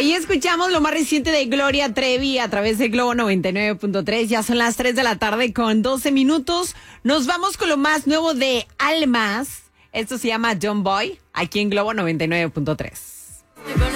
Ahí escuchamos lo más reciente de Gloria Trevi a través de Globo 99.3. Ya son las 3 de la tarde con 12 minutos. Nos vamos con lo más nuevo de Almas. Esto se llama John Boy, aquí en Globo 99.3.